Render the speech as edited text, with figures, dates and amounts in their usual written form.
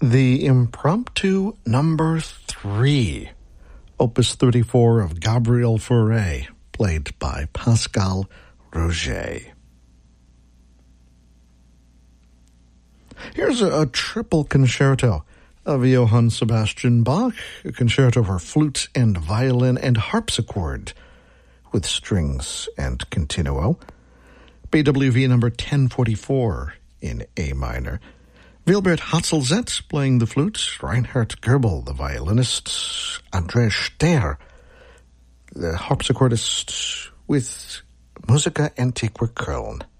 The Impromptu Number 3, Opus 34 of Gabriel Fauré, played by Pascal Roget. Here's a triple concerto of Johann Sebastian Bach, a concerto for flute and violin and harpsichord with strings and continuo. BWV number 1044 in A minor. Wilbert Hatzelzet playing the flute, Reinhard Goebel, the violinist, André Stehr, the harpsichordist with Musica Antiqua Köln.